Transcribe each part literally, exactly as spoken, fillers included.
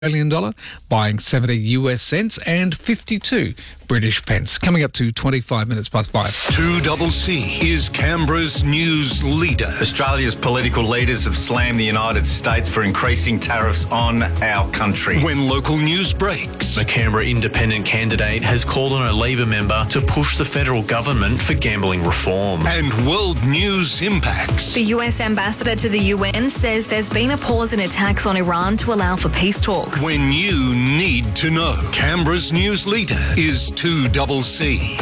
Australian dollar, buying seventy U S cents and fifty-two British pence. Coming up to twenty-five minutes past five. two C C is Canberra's news leader. Australia's political leaders have slammed the United States for increasing tariffs on our country. When local news breaks. The Canberra independent candidate has called on a Labor member to push the federal government for gambling reform. And world news impacts. The U S ambassador to the U N says there's been a pause in attacks on Iran to allow for peace talks. When you need to know. Canberra's news leader is two C C.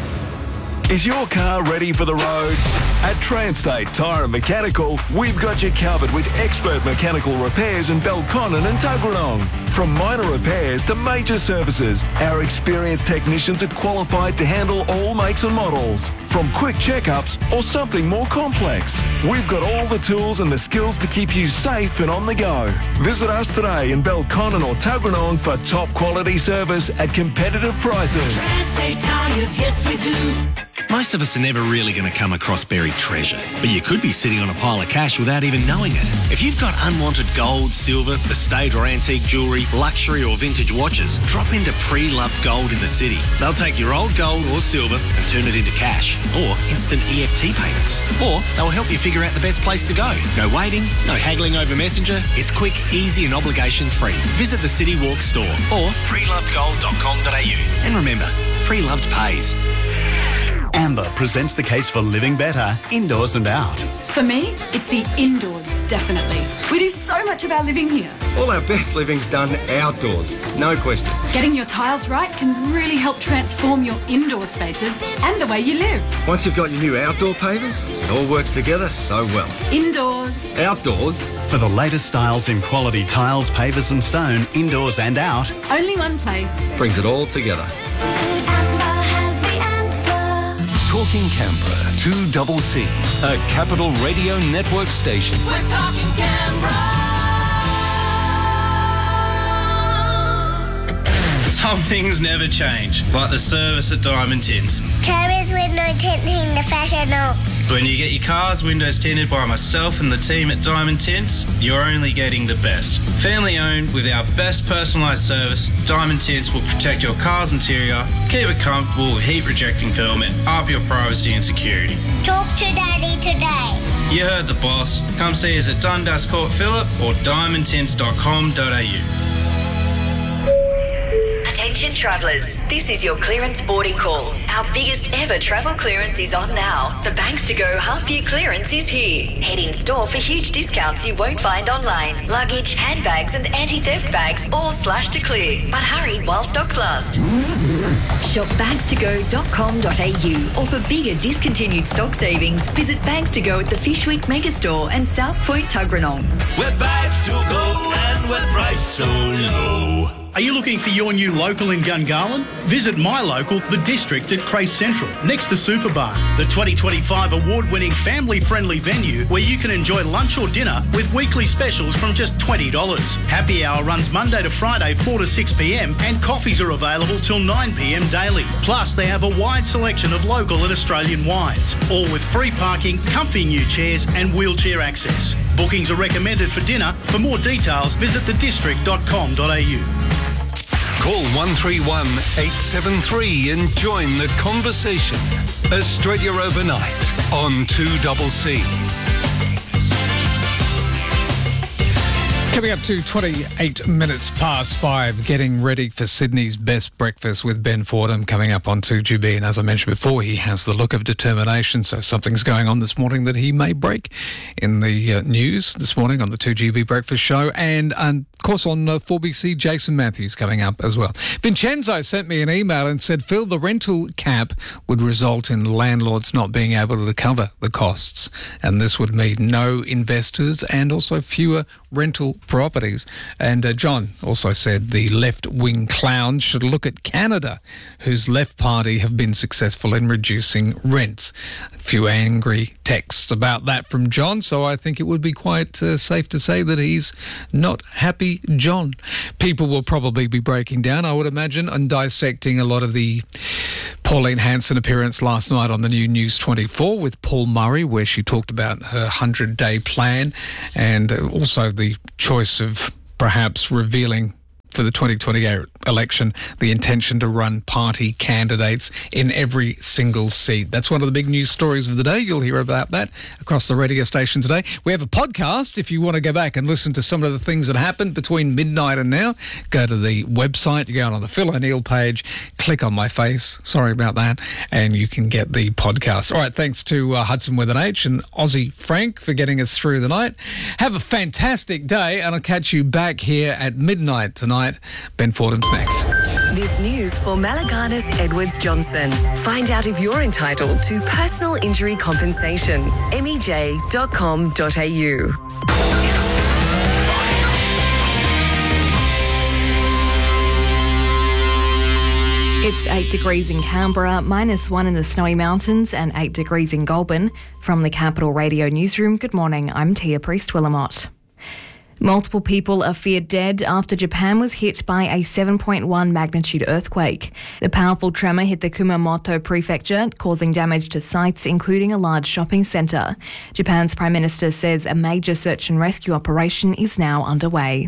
Is your car ready for the road? At Transtate Tyre and Mechanical, we've got you covered with expert mechanical repairs in Belconnen and Tuggeranong. From minor repairs to major services, our experienced technicians are qualified to handle all makes and models. From quick checkups or something more complex, we've got all the tools and the skills to keep you safe and on the go. Visit us today in Belconnen or Tuggeranong for top quality service at competitive prices. Transtate Tyres, yes we do. Most of us are never really going to come across buried treasure, but you could be sitting on a pile of cash without even knowing it. If you've got unwanted gold, silver, estate or antique jewellery, luxury or vintage watches, drop into Pre-Loved Gold in the city. They'll take your old gold or silver and turn it into cash, or instant E F T payments. Or they'll help you figure out the best place to go. No waiting, no haggling over Messenger. It's quick, easy and obligation-free. Visit the City Walk store or pre loved gold dot com dot a u. And remember, Pre-Loved pays. Amber presents the case for living better, indoors and out. For me, it's the indoors, definitely. We do so much of our living here. All our best living's done outdoors, no question. Getting your tiles right can really help transform your indoor spaces and the way you live. Once you've got your new outdoor pavers, it all works together so well. Indoors. Outdoors. For the latest styles in quality tiles, pavers and stone, indoors and out. Only one place. Brings it all together. Talking Canberra, two C C, a Capital Radio Network station. We're talking Canberra. Some things never change, like the service at Diamond Tints. Carriers window tinting the professional. When you get your car's windows tinted by myself and the team at Diamond Tints, you're only getting the best. Family owned with our best personalised service, Diamond Tints will protect your car's interior, keep it comfortable with heat rejecting film and up your privacy and security. Talk to Daddy today. You heard the boss. Come see us at Dundas Court Phillip or diamond tints dot com dot a u. Attention travellers, this is your clearance boarding call. Our biggest ever travel clearance is on now. The Banks to Go half year clearance is here. Head in store for huge discounts you won't find online. Luggage, handbags and anti-theft bags all slashed to clear. But hurry while stocks last. Shop bags to go dot com dot a u or for bigger discontinued stock savings, visit Bags to Go at the Fish Week Megastore and South Point Tuggeranong. We're bags to go and we're priced so low. Are you looking for your new local in Gungahlin? Visit my local, The District at Crace Central, next to Superbar, the twenty twenty-five award-winning family-friendly venue where you can enjoy lunch or dinner with weekly specials from just twenty dollars. Happy hour runs Monday to Friday, four to six p m, and coffees are available till nine p m daily. Plus, they have a wide selection of local and Australian wines, all with free parking, comfy new chairs and wheelchair access. Bookings are recommended for dinner. For more details, visit the district dot com dot a u. Call one three one, eight seven three and join the conversation. Australia Overnight on two C C. Coming up to twenty-eight minutes past five, getting ready for Sydney's best breakfast with Ben Fordham coming up on two G B. And as I mentioned before, he has the look of determination. So something's going on this morning that he may break in the uh, news this morning on the two G B breakfast show. And, and of course, on uh, four B C, Jason Matthews coming up as well. Vincenzo sent me an email and said, Phil, the rental cap would result in landlords not being able to cover the costs. And this would mean no investors and also fewer rental properties. And uh, John also said the left-wing clowns should look at Canada, whose left party have been successful in reducing rents. A few angry texts about that from John, so I think it would be quite uh, safe to say that he's not happy John. People will probably be breaking down, I would imagine, and dissecting a lot of the Pauline Hanson appearance last night on the new News twenty-four with Paul Murray, where she talked about her hundred-day plan and also the choice of perhaps revealing for the twenty twenty-eight election the intention to run party candidates in every single seat. That's one of the big news stories of the day. You'll hear about that across the radio station today. We have a podcast if you want to go back and listen to some of the things that happened between midnight and now. Go to the website, you go on the Phil O'Neill page, click on my face, sorry about that, and you can get the podcast. All right, thanks to uh, Hudson with an H and Aussie Frank for getting us through the night. Have a fantastic day, and I'll catch you back here at midnight tonight. Ben Fordham's next. This news for Malaganas Edwards Johnson. Find out if you're entitled to personal injury compensation. M E J dot com dot A U. It's eight degrees in Canberra, minus one in the Snowy Mountains and eight degrees in Goulburn. From the Capital Radio Newsroom, good morning, I'm Tia Priest-Willamott. Multiple people are feared dead after Japan was hit by a seven point one magnitude earthquake. The powerful tremor hit the Kumamoto prefecture, causing damage to sites, including a large shopping centre. Japan's Prime Minister says a major search and rescue operation is now underway.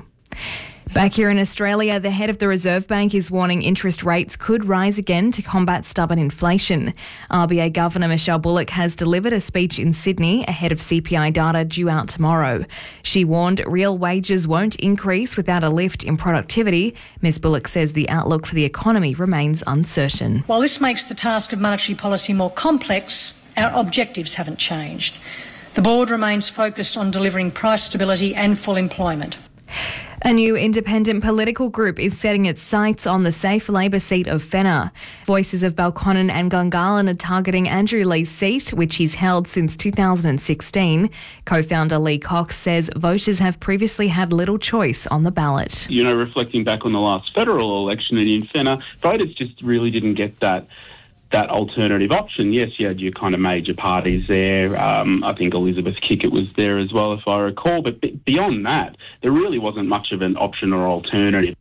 Back here in Australia, the head of the Reserve Bank is warning interest rates could rise again to combat stubborn inflation. R B A Governor Michelle Bullock has delivered a speech in Sydney ahead of C P I data due out tomorrow. She warned real wages won't increase without a lift in productivity. Miz Bullock says the outlook for the economy remains uncertain. While this makes the task of monetary policy more complex, our objectives haven't changed. The board remains focused on delivering price stability and full employment. A new independent political group is setting its sights on the safe Labor seat of Fenner. Voices of Belconnen and Gungahlin are targeting Andrew Lee's seat, which he's held since two thousand sixteen. Co-founder Lee Cox says voters have previously had little choice on the ballot. You know, reflecting back on the last federal election in Fenner, voters just really didn't get that that alternative option. Yes, you had your kind of major parties there. Um, I think Elizabeth Kickett was there as well, if I recall. But b- beyond that, there really wasn't much of an option or alternative.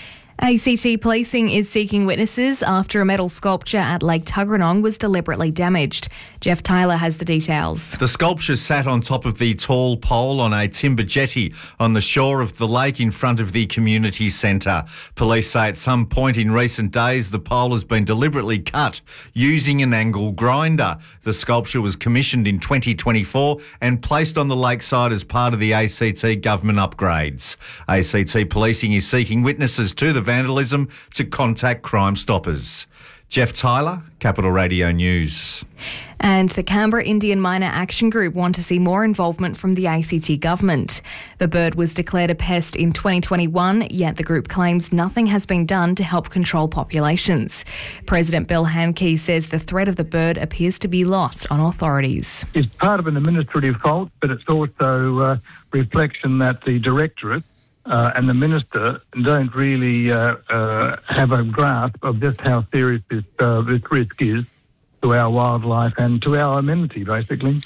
A C T Policing is seeking witnesses after a metal sculpture at Lake Tuggeranong was deliberately damaged. Jeff Tyler has the details. The sculpture sat on top of the tall pole on a timber jetty on the shore of the lake in front of the community centre. Police say at some point in recent days the pole has been deliberately cut using an angle grinder. The sculpture was commissioned in twenty twenty-four and placed on the lakeside as part of the A C T government upgrades. A C T Policing is seeking witnesses to the vandalism to contact Crime Stoppers. Jeff Tyler, Capital Radio News. And the Canberra Indian Miner Action Group want to see more involvement from the A C T government. The bird was declared a pest in twenty twenty-one, yet the group claims nothing has been done to help control populations. President Bill Hankey says the threat of the bird appears to be lost on authorities. It's part of an administrative fault, but it's also a reflection that the Directorate Uh, and the Minister don't really uh, uh, have a grasp of just how serious this, uh, this risk is to our wildlife and to our amenity, basically.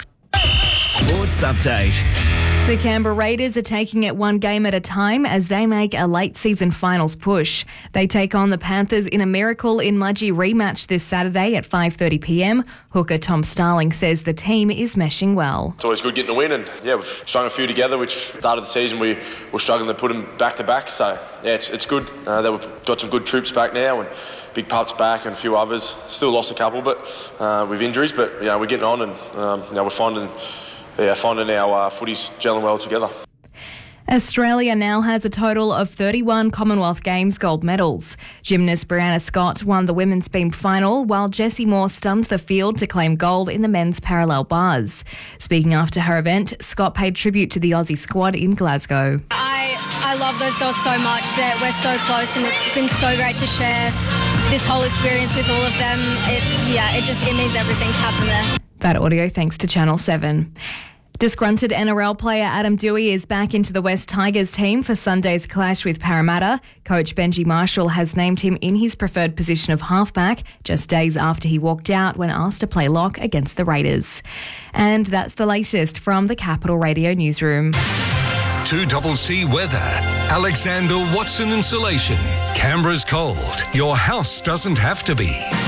Sports Update. The Canberra Raiders are taking it one game at a time as they make a late season finals push. They take on the Panthers in a Miracle in Mudgee rematch this Saturday at five thirty p m. Hooker Tom Starling says the team is meshing well. It's always good getting a win, and yeah, we've strung a few together, which at the start of the season we were struggling to put them back to back. So yeah, it's it's good uh, that we've got some good troops back now, and Big Pup's back and a few others. Still lost a couple, but uh, with injuries, but you know, we're getting on, and um, you know, we're finding. Yeah, finding our uh, footies gelling well together. Australia now has a total of thirty-one Commonwealth Games gold medals. Gymnast Brianna Scott won the women's beam final, while Jessie Moore stunned the field to claim gold in the men's parallel bars. Speaking after her event, Scott paid tribute to the Aussie squad in Glasgow. I, I love those girls so much. That we're so close, and it's been so great to share this whole experience with all of them. It, yeah, it just it means everything's happened there. That audio thanks to Channel seven. Disgruntled N R L player Adam Dewey is back into the West Tigers team for Sunday's clash with Parramatta. Coach Benji Marshall has named him in his preferred position of halfback just days after he walked out when asked to play lock against the Raiders. And that's the latest from the Capital Radio Newsroom. two C weather. Alexander Watson Insulation. Canberra's cold. Your house doesn't have to be.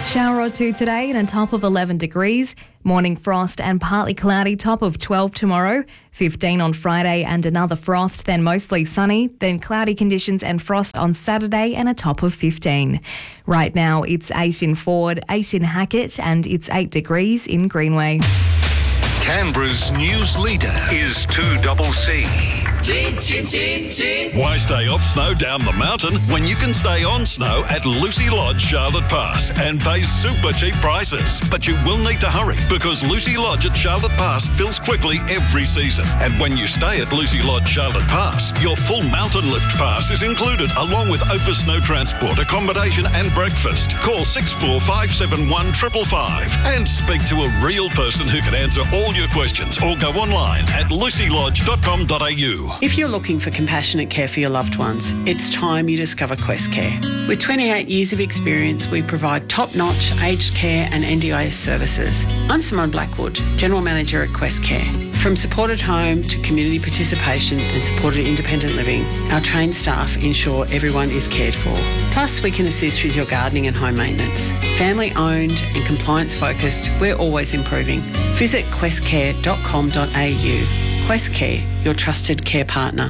Shower or two today and a top of eleven degrees. Morning frost and partly cloudy, top of twelve tomorrow. fifteen on Friday and another frost, then mostly sunny. Then cloudy conditions and frost on Saturday and a top of fifteen. Right now it's eight in Ford, eight in Hackett and it's eight degrees in Greenway. Canberra's news leader is two C C. Chin, chin, chin, chin. Why stay off snow down the mountain when you can stay on snow at Lucy Lodge, Charlotte Pass and pay super cheap prices? But you will need to hurry because Lucy Lodge at Charlotte Pass fills quickly every season. And when you stay at Lucy Lodge, Charlotte Pass, your full mountain lift pass is included along with over snow transport, accommodation and breakfast. Call six four five seven one five five five and speak to a real person who can answer all your questions or go online at lucy lodge dot com dot a u. If you're looking for compassionate care for your loved ones, it's time you discover Quest Care. With twenty-eight years of experience, we provide top-notch aged care and N D I S services. I'm Simone Blackwood, General Manager at Quest Care. From supported home to community participation and supported independent living, our trained staff ensure everyone is cared for. Plus, we can assist with your gardening and home maintenance. Family-owned and compliance-focused, we're always improving. Visit quest care dot com dot a u. Quest Care, your trusted care partner.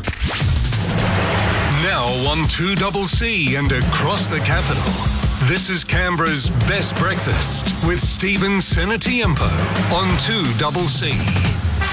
Now on two C C and across the capital, this is Canberra's Best Breakfast with Stephen Senatiempo on two C C.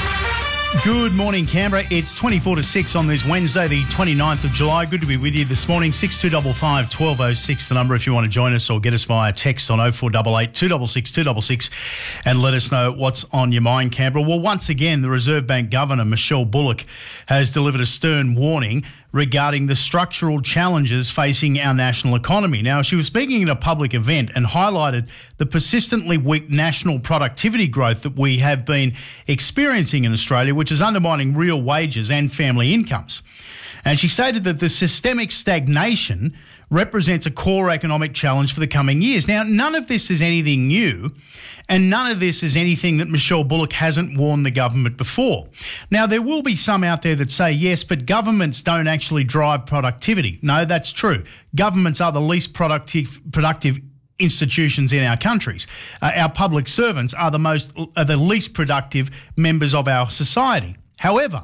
Good morning, Canberra. It's twenty-four to six on this Wednesday, the twenty-ninth of July. Good to be with you this morning. six two five five, one two oh six, the number if you want to join us or get us via text on oh four eight eight, two six six, two six six and let us know what's on your mind, Canberra. Well, once again, the Reserve Bank Governor, Michelle Bullock, has delivered a stern warning regarding the structural challenges facing our national economy. Now, she was speaking at a public event and highlighted the persistently weak national productivity growth that we have been experiencing in Australia, which is undermining real wages and family incomes. And she stated that the systemic stagnation represents a core economic challenge for the coming years. Now, none of this is anything new, and none of this is anything that Michelle Bullock hasn't warned the government before. Now, there will be some out there that say, yes, but governments don't actually drive productivity. No, that's true. Governments are the least productive productive institutions in our countries. Uh, our public servants are the most, are the least productive members of our society. However,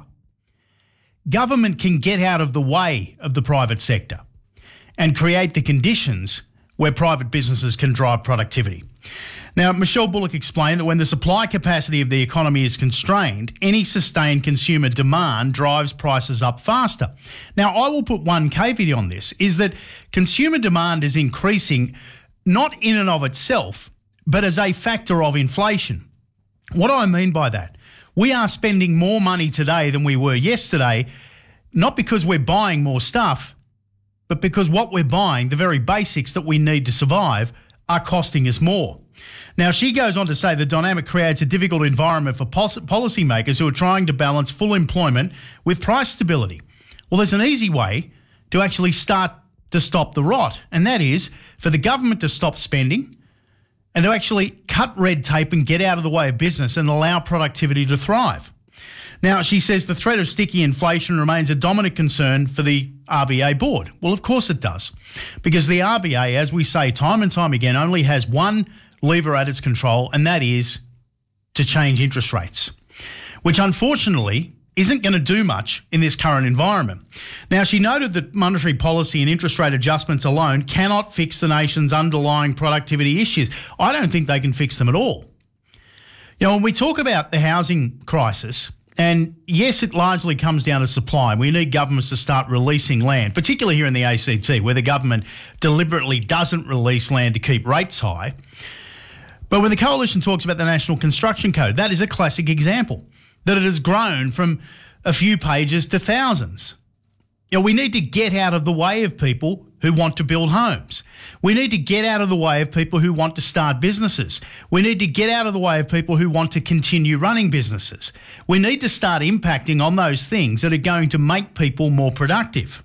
government can get out of the way of the private sector and create the conditions where private businesses can drive productivity. Now, Michelle Bullock explained that when the supply capacity of the economy is constrained, any sustained consumer demand drives prices up faster. Now, I will put one caveat on this, is that consumer demand is increasing not in and of itself, but as a factor of inflation. What do I mean by that? We are spending more money today than we were yesterday, not because we're buying more stuff, but because what we're buying, the very basics that we need to survive, are costing us more. Now, she goes on to say the dynamic creates a difficult environment for pol- policymakers who are trying to balance full employment with price stability. Well, there's an easy way to actually start to stop the rot, and that is for the government to stop spending and to actually cut red tape and get out of the way of business and allow productivity to thrive. Now, she says the threat of sticky inflation remains a dominant concern for the R B A board. Well, of course it does, because the R B A, as we say time and time again, only has one lever at its control, and that is to change interest rates, which unfortunately isn't going to do much in this current environment. Now, she noted that monetary policy and interest rate adjustments alone cannot fix the nation's underlying productivity issues. I don't think they can fix them at all. You know, when we talk about the housing crisis, and yes, it largely comes down to supply. We need governments to start releasing land, particularly here in the A C T, where the government deliberately doesn't release land to keep rates high. But when the Coalition talks about the National Construction Code, that is a classic example, that it has grown from a few pages to thousands. You know, we need to get out of the way of people who want to build homes. We need to get out of the way of people who want to start businesses. We need to get out of the way of people who want to continue running businesses. We need to start impacting on those things that are going to make people more productive.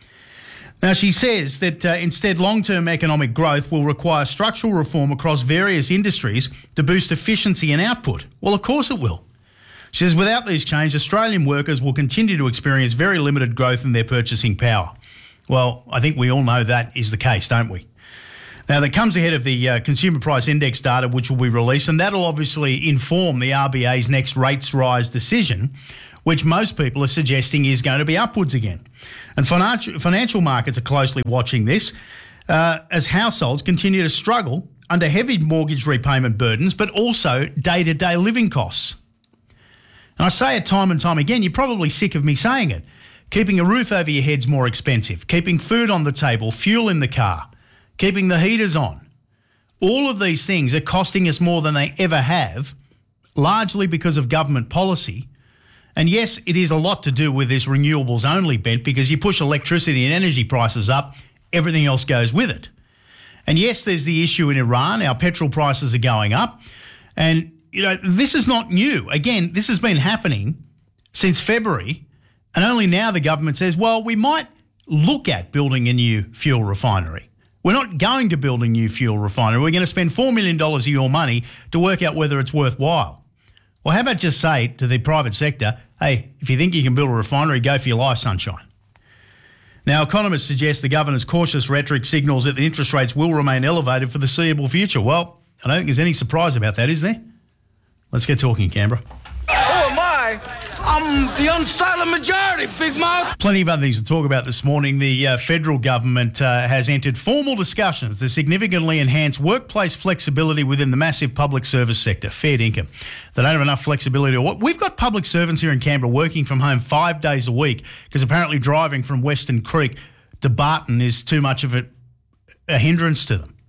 Now, she says that uh, instead long-term economic growth will require structural reform across various industries to boost efficiency and output. Well, of course it will. She says without these changes, Australian workers will continue to experience very limited growth in their purchasing power. Well, I think we all know that is the case, don't we? Now, that comes ahead of the uh, Consumer Price Index data, which will be released, and that'll obviously inform the R B A's next rates rise decision, which most people are suggesting is going to be upwards again. And financial, financial markets are closely watching this uh, as households continue to struggle under heavy mortgage repayment burdens, but also day-to-day living costs. And I say it time and time again, you're probably sick of me saying it. Keeping a roof over your head's more expensive. Keeping food on the table, fuel in the car, keeping the heaters on. All of these things are costing us more than they ever have, largely because of government policy. And yes, it is a lot to do with this renewables only bent, because you push electricity and energy prices up, everything else goes with it. And yes, there's the issue in Iran. Our petrol prices are going up. And, you know, this is not new. Again, this has been happening since February. And only now the government says, well, we might look at building a new fuel refinery. We're not going to build a new fuel refinery. We're going to spend four million dollars of your money to work out whether it's worthwhile. Well, how about just say to the private sector, hey, if you think you can build a refinery, go for your life, sunshine. Now, economists suggest the governor's cautious rhetoric signals that the interest rates will remain elevated for the foreseeable future. Well, I don't think there's any surprise about that, is there? Let's get talking, Canberra. Who am I? I'm the unsilent majority, big mouth. Plenty of other things to talk about this morning. The uh, federal government uh, has entered formal discussions to significantly enhance workplace flexibility within the massive public service sector, fair income. They don't have enough flexibility. We've got public servants here in Canberra working from home five days a week because apparently driving from Western Creek to Barton is too much of a, a hindrance to them.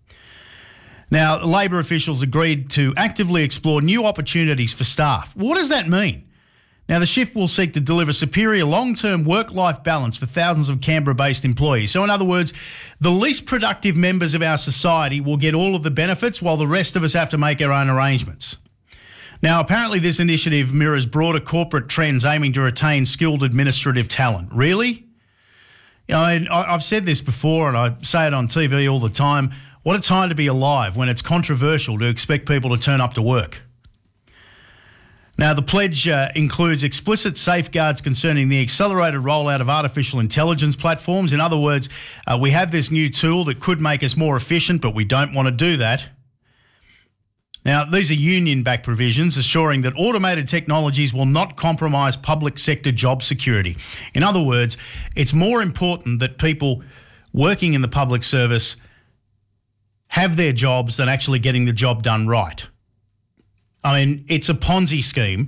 Now, Labor officials agreed to actively explore new opportunities for staff. What does that mean? Now, the shift will seek to deliver superior long-term work-life balance for thousands of Canberra-based employees. So, in other words, the least productive members of our society will get all of the benefits while the rest of us have to make our own arrangements. Now, apparently this initiative mirrors broader corporate trends aiming to retain skilled administrative talent. Really? You know, I, I've said this before and I say it on T V all the time. What a time to be alive when it's controversial to expect people to turn up to work. Now, the pledge uh, includes explicit safeguards concerning the accelerated rollout of artificial intelligence platforms. In other words, uh, we have this new tool that could make us more efficient, but we don't want to do that. Now, these are union-backed provisions assuring that automated technologies will not compromise public sector job security. In other words, it's more important that people working in the public service have their jobs than actually getting the job done right. I mean, it's a Ponzi scheme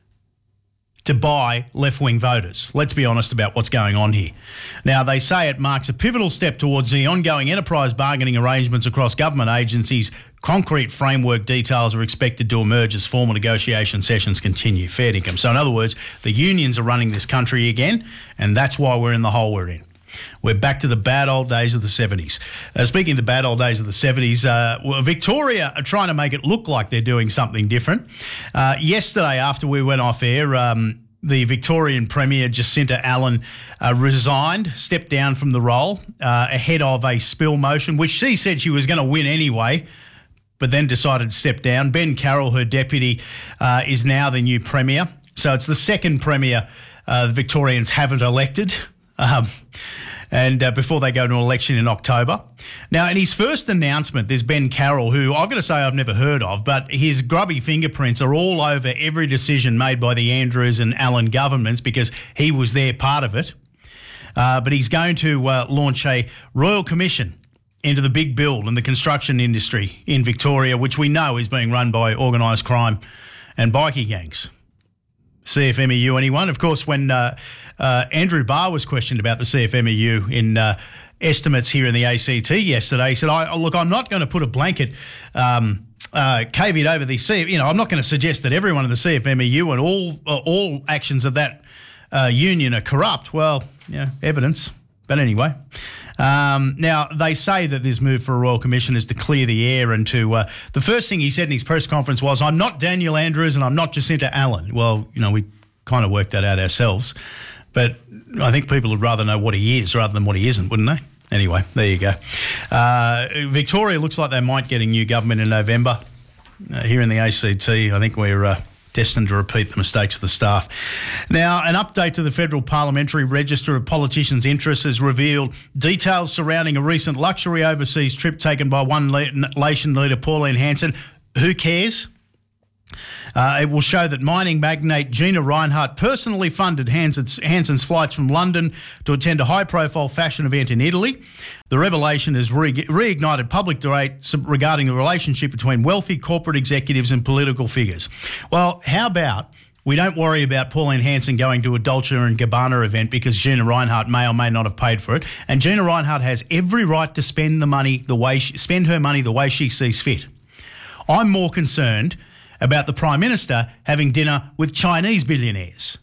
to buy left-wing voters. Let's be honest about what's going on here. Now, they say it marks a pivotal step towards the ongoing enterprise bargaining arrangements across government agencies. Concrete framework details are expected to emerge as formal negotiation sessions continue. Fair income. So, in other words, the unions are running this country again, and that's why we're in the hole we're in. We're back to the bad old days of the seventies. Uh, speaking of the bad old days of the seventies, uh, well, Victoria are trying to make it look like they're doing something different. Uh, yesterday, after we went off air, um, the Victorian Premier, Jacinta Allen, uh, resigned, stepped down from the role uh, ahead of a spill motion, which she said she was going to win anyway, but then decided to step down. Ben Carroll, her deputy, uh, is now the new Premier. So it's the second Premier uh, the Victorians haven't elected. Um, and uh, before they go to an election in October. Now, in his first announcement, there's Ben Carroll, who I've got to say I've never heard of, but his grubby fingerprints are all over every decision made by the Andrews and Allen governments because he was there part of it. Uh, but he's going to uh, launch a royal commission into the big build and the construction industry in Victoria, which we know is being run by organised crime and bikie gangs. C F M E U, anyone? Of course, when uh, uh, Andrew Barr was questioned about the C F M E U in uh, estimates here in the A C T yesterday, he said, I, look, I'm not going to put a blanket um, uh, caveat over the C F M E U. You know, I'm not going to suggest that everyone in the C F M E U and all uh, all actions of that uh, union are corrupt. Well, yeah, evidence. But anyway, um, now they say that this move for a Royal Commission is to clear the air and to, uh, the first thing he said in his press conference was, I'm not Daniel Andrews and I'm not Jacinta Allen. Well, you know, we kind of worked that out ourselves, but I think people would rather know what he is rather than what he isn't, wouldn't they? Anyway, there you go. Uh, Victoria looks like they might get a new government in November. Uh, here in the A C T, I think we're uh, destined to repeat the mistakes of the staff. Now, an update to the Federal Parliamentary Register of Politicians' Interests has revealed details surrounding a recent luxury overseas trip taken by One Nation leader Pauline Hanson. Who cares? Uh, it will show that mining magnate Gina Rinehart personally funded Hanson's, Hanson's flights from London to attend a high-profile fashion event in Italy. The revelation has re- reignited public debate regarding the relationship between wealthy corporate executives and political figures. Well, how about we don't worry about Pauline Hanson going to a Dolce and Gabbana event because Gina Rinehart may or may not have paid for it, and Gina Rinehart has every right to spend the money the way she, spend her money the way she sees fit. I'm more concerned about the Prime Minister having dinner with Chinese billionaires.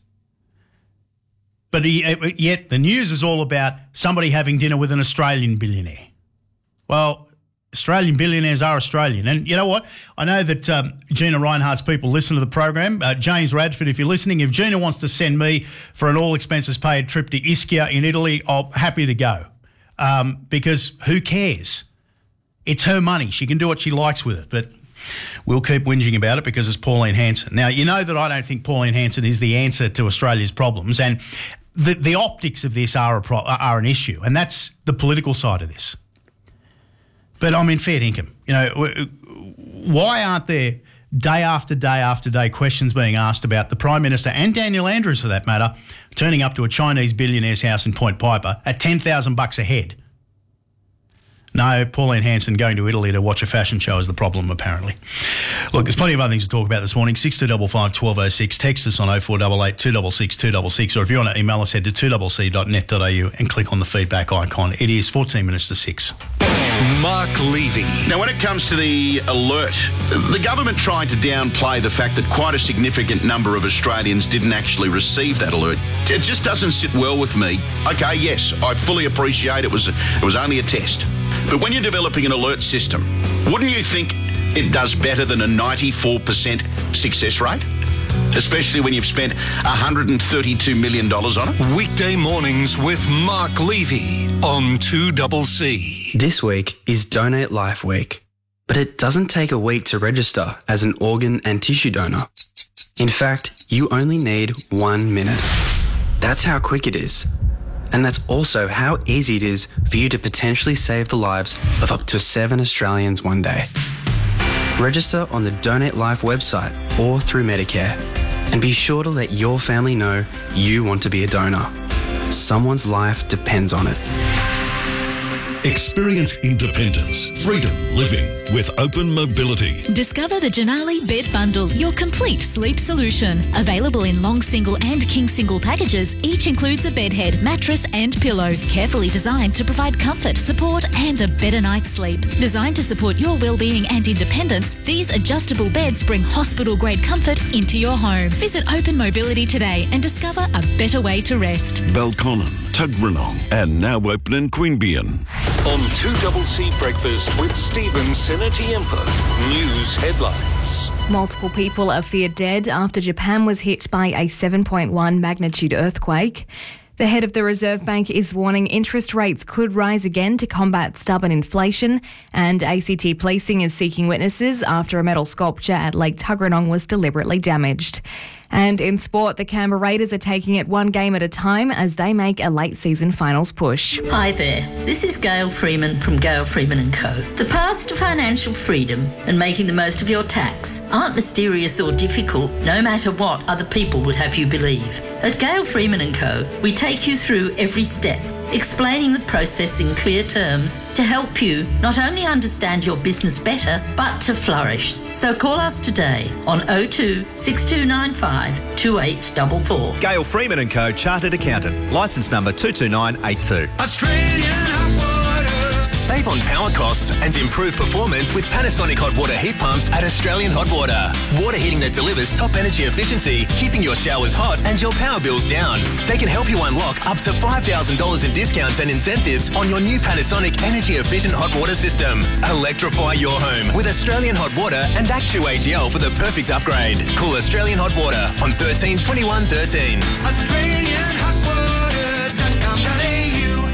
But he, yet the news is all about somebody having dinner with an Australian billionaire. Well, Australian billionaires are Australian. And you know what? I know that um, Gina Rinehart's people listen to the program. Uh, James Radford, if you're listening, if Gina wants to send me for an all-expenses-paid trip to Ischia in Italy, I'm happy to go. Um, because who cares? It's her money. She can do what she likes with it. But we'll keep whinging about it because it's Pauline Hanson. Now, you know that I don't think Pauline Hanson is the answer to Australia's problems, and the, the optics of this are, a pro, are an issue, and that's the political side of this. But I mean, fair dinkum. You know, why aren't there day after day after day questions being asked about the Prime Minister and Daniel Andrews, for that matter, turning up to a Chinese billionaire's house in Point Piper at ten thousand bucks a head? No, Pauline Hanson going to Italy to watch a fashion show is the problem, apparently. Look, there's plenty of other things to talk about this morning. six two five five, one two oh six. Text us on oh four eight eight, two six six, two six six. Or if you want to email us, head to two c c dot net dot a u and click on the feedback icon. It is fourteen minutes to six. Mark Levy. Now, when it comes to the alert, the government tried to downplay the fact that quite a significant number of Australians didn't actually receive that alert. It just doesn't sit well with me. Okay, yes, I fully appreciate it was it was only a test. But when you're developing an alert system, wouldn't you think it does better than a ninety-four percent success rate? Especially when you've spent one hundred thirty-two million dollars on it? Weekday mornings with Mark Levy on two C C. This week is Donate Life Week, but it doesn't take a week to register as an organ and tissue donor. In fact, you only need one minute. That's how quick it is. And that's also how easy it is for you to potentially save the lives of up to seven Australians one day. Register on the Donate Life website or through Medicare. And be sure to let your family know you want to be a donor. Someone's life depends on it. Experience independence, freedom living with Open Mobility. Discover the Janali Bed Bundle, your complete sleep solution. Available in long single and king single packages, each includes a bed head, mattress and pillow. Carefully designed to provide comfort, support and a better night's sleep. Designed to support your well-being and independence, these adjustable beds bring hospital-grade comfort into your home. Visit Open Mobility today and discover a better way to rest. Belconnen, Tuggeranong and now open in Queanbeyan. On two C C Breakfast with Stephen Senatiempo. News headlines. Multiple people are feared dead after Japan was hit by a seven point one magnitude earthquake. The head of the Reserve Bank is warning interest rates could rise again to combat stubborn inflation, and A C T Policing is seeking witnesses after a metal sculpture at Lake Tuggeranong was deliberately damaged. And in sport, the Canberra Raiders are taking it one game at a time as they make a late season finals push. Hi there, this is Gail Freeman from Gail Freeman and Co. The paths to financial freedom and making the most of your tax aren't mysterious or difficult, no matter what other people would have you believe. At Gail Freeman and Co, we take you through every step, explaining the process in clear terms to help you not only understand your business better, but to flourish. So call us today on oh two, six two nine five, two eight four four. Gail Freeman and Co, Chartered Accountant, licence number two two nine eight two. Australian hot water. Save on power costs and improve performance with Panasonic hot water heat pumps at Australian Hot Water. Water heating that delivers top energy efficiency, keeping your showers hot and your power bills down. They can help you unlock up to five thousand dollars in discounts and incentives on your new Panasonic energy efficient hot water system. Electrify your home with Australian Hot Water and Act two A G L for the perfect upgrade. Call Australian Hot Water on thirteen twenty-one thirteen. Australian hot water dot com dot a u.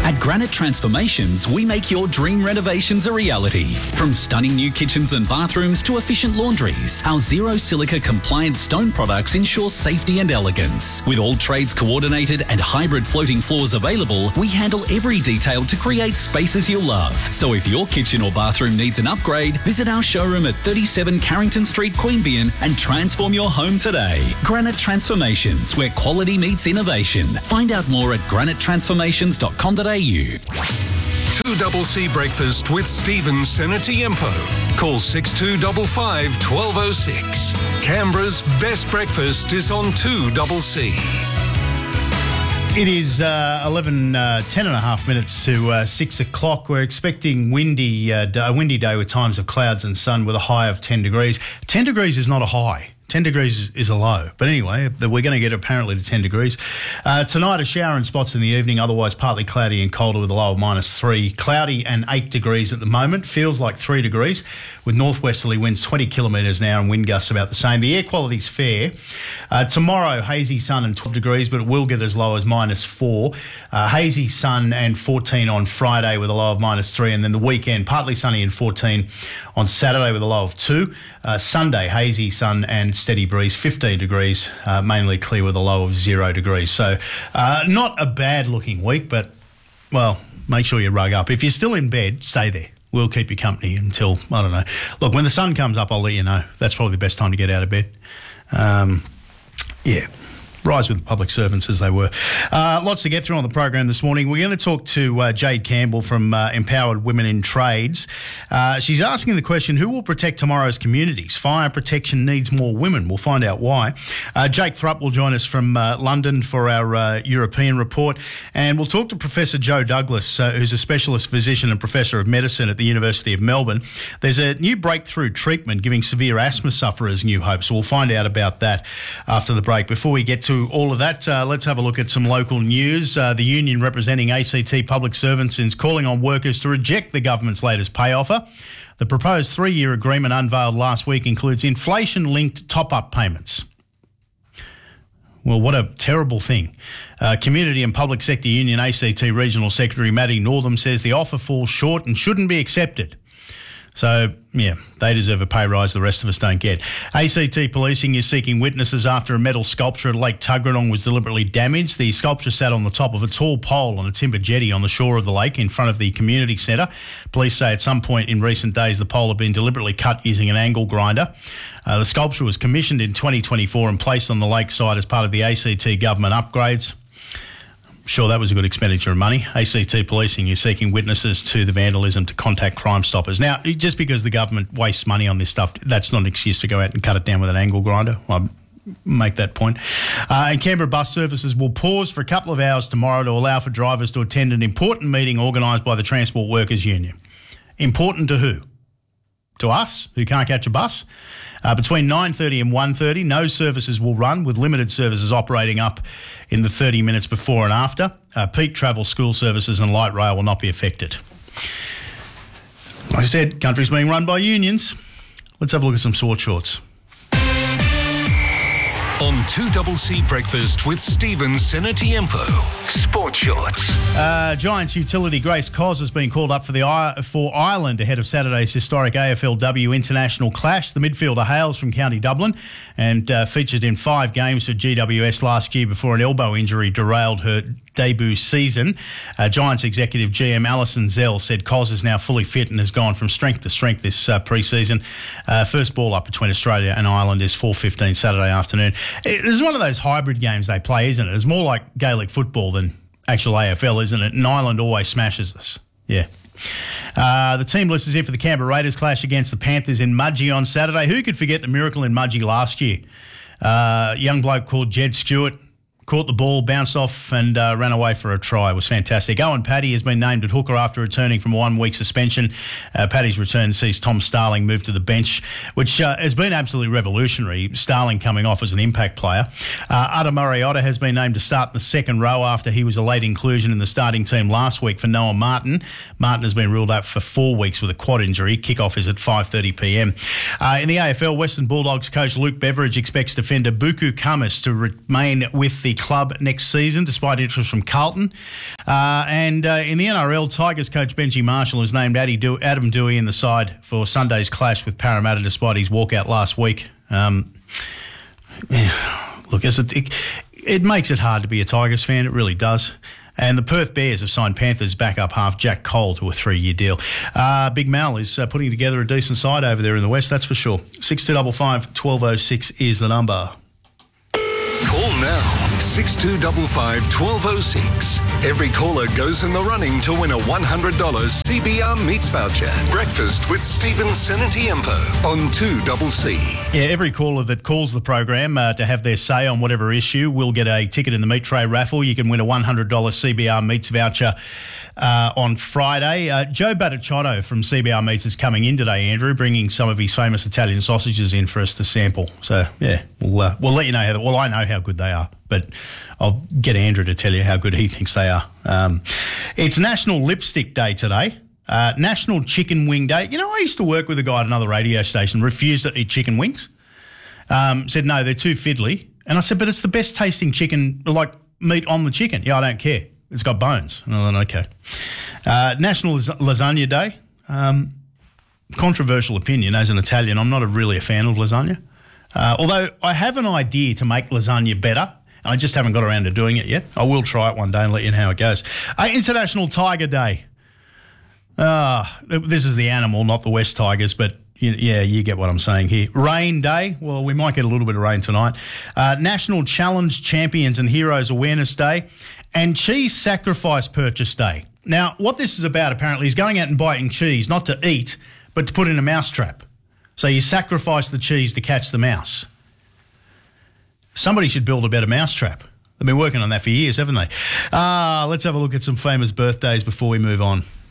At Granite Transformations, we make your dream renovations a reality. From stunning new kitchens and bathrooms to efficient laundries, our zero silica compliant stone products ensure safety and elegance. With all trades coordinated and hybrid floating floors available, we handle every detail to create spaces you'll love. So if your kitchen or bathroom needs an upgrade, visit our showroom at thirty-seven Carrington Street, Queanbeyan and transform your home today. Granite Transformations, where quality meets innovation. Find out more at granite transformations dot com dot a u. two double C Breakfast with Stephen Senatiempo. Call six two five five, one two zero six. Canberra's best breakfast is on two double C. It is uh, eleven, uh, ten and a half minutes to uh, six o'clock. We're expecting windy, uh, a windy day with times of clouds and sun with a high of ten degrees. ten degrees is not a high. ten degrees is a low. But anyway, we're going to get apparently to ten degrees. Uh, tonight, a shower in spots in the evening, otherwise partly cloudy and colder with a low of minus three. Cloudy and eight degrees at the moment. Feels like three degrees with northwesterly winds twenty kilometres an hour and wind gusts about the same. The air quality's fair. Uh, tomorrow, hazy sun and twelve degrees, but it will get as low as minus four. Uh, hazy sun and fourteen on Friday with a low of minus three. And then the weekend, partly sunny and fourteen on Saturday with a low of two. Uh, Sunday, hazy sun and steady breeze, fifteen degrees, uh, mainly clear with a low of zero degrees. So uh, not a bad looking week, but, well, make sure you rug up. If you're still in bed, stay there. We'll keep you company until, I don't know. Look, when the sun comes up, I'll let you know. That's probably the best time to get out of bed. Um, yeah. Rise with the public servants as they were. Uh, lots to get through on the program this morning. We're going to talk to uh, Jade Campbell from uh, Empowered Women in Trades. Uh, she's asking the question, who will protect tomorrow's communities? Fire protection needs more women. We'll find out why. Uh, Jake Thrupp will join us from uh, London for our uh, European report. And we'll talk to Professor Joe Douglas, uh, who's a specialist physician and professor of medicine at the University of Melbourne. There's a new breakthrough treatment giving severe asthma sufferers new hope. So we'll find out about that after the break. Before we get to all of that, uh, let's have a look at some local news. Uh, the union representing A C T public servants is calling on workers to reject the government's latest pay offer. The proposed three-year agreement unveiled last week includes inflation-linked top-up payments. Well, what a terrible thing. Uh, Community and Public Sector Union A C T Regional Secretary Matty Northam says the offer falls short and shouldn't be accepted. So, yeah, they deserve a pay rise the rest of us don't get. A C T Policing is seeking witnesses after a metal sculpture at Lake Tuggeranong was deliberately damaged. The sculpture sat on the top of a tall pole on a timber jetty on the shore of the lake in front of the community centre. Police say at some point in recent days the pole had been deliberately cut using an angle grinder. Uh, the sculpture was commissioned in twenty twenty-four and placed on the lakeside as part of the A C T government upgrades. Sure, that was a good expenditure of money. A C T Policing is seeking witnesses to the vandalism to contact Crime Stoppers. Now, just because the government wastes money on this stuff, that's not an excuse to go out and cut it down with an angle grinder. I'll make that point. Uh, and Canberra bus services will pause for a couple of hours tomorrow to allow for drivers to attend an important meeting organised by the Transport Workers Union. Important to who? To us, who can't catch a bus? Uh, between nine thirty and one thirty, no services will run, with limited services operating up in the thirty minutes before and after. Uh, peak travel, school services and light rail will not be affected. Like I said, country's being run by unions. Let's have a look at some sword shorts. On two double C Breakfast with Stephen Senatiempo. Sport Shorts. Uh, Giants utility Grace Cos has been called up for the for Ireland ahead of Saturday's historic A F L W international clash. The midfielder hails from County Dublin and uh, featured in five games for G W S last year before an elbow injury derailed her debut season. Uh, Giants executive G M Alison Zell said Cos is now fully fit and has gone from strength to strength this uh, pre-season. Uh, first ball up between Australia and Ireland is four fifteen Saturday afternoon. It is one of those hybrid games they play, isn't it? It's more like Gaelic football than actual A F L, isn't it? And Ireland always smashes us. Yeah. Uh, the team list is in for the Canberra Raiders clash against the Panthers in Mudgee on Saturday. Who could forget the miracle in Mudgee last year? Uh, young bloke called Jed Stewart caught the ball, bounced off and uh, ran away for a try. It was fantastic. Owen Paddy has been named at hooker after returning from a one-week suspension. Uh, Paddy's return sees Tom Starling move to the bench, which uh, has been absolutely revolutionary. Starling coming off as an impact player. Uh, Ada Mariota has been named to start in the second row after he was a late inclusion in the starting team last week for Noah Martin. Martin has been ruled out for four weeks with a quad injury. Kickoff is at five thirty p m. Uh, in the A F L, Western Bulldogs coach Luke Beveridge expects defender Buku Kamis to remain with the club next season, despite interest from Carlton. Uh, and uh, in the N R L, Tigers coach Benji Marshall has named Adam Dewey in the side for Sunday's clash with Parramatta, despite his walkout last week. Um, look, as it, it, it makes it hard to be a Tigers fan. It really does. And the Perth Bears have signed Panthers backup half Jack Cole to a three-year deal. Uh, Big Mal is uh, putting together a decent side over there in the West, that's for sure. six two five five, one two oh six is the number. Call now, six two five five, one two oh six. Every caller goes in the running to win a one hundred dollars C B R Meats voucher. Breakfast with Stephen Senatiempo on two double C. Yeah, every caller that calls the program uh, to have their say on whatever issue will get a ticket in the meat tray raffle. You can win a one hundred dollars C B R Meats voucher uh, on Friday. Uh, Joe Batticciotto from C B R Meats is coming in today, Andrew, bringing some of his famous Italian sausages in for us to sample. So, yeah, we'll, uh, we'll let you know how, well, I know how good they are, but I'll get Andrew to tell you how good he thinks they are. Um, it's National Lipstick Day today. Uh, National Chicken Wing Day. You know, I used to work with a guy at another radio station, refused to eat chicken wings. Um, said, no, they're too fiddly. And I said, but it's the best tasting chicken, like meat on the chicken. Yeah, I don't care. It's got bones. And I went, okay. Uh, National Lasagna Day. Um, controversial opinion. As an Italian, I'm not a, really a fan of lasagna. Uh, although I have an idea to make lasagna better. I just haven't got around to doing it yet. I will try it one day and let you know how it goes. Uh, International Tiger Day. Uh, this is the animal, not the West Tigers, but you, yeah, you get what I'm saying here. Rain Day. Well, we might get a little bit of rain tonight. Uh, National Challenge Champions and Heroes Awareness Day. And Cheese Sacrifice Purchase Day. Now, what this is about apparently is going out and buying cheese, not to eat, but to put in a mousetrap. So you sacrifice the cheese to catch the mouse. Somebody should build a better mousetrap. They've been working on that for years, haven't they? Uh, let's have a look at some famous birthdays before we move on.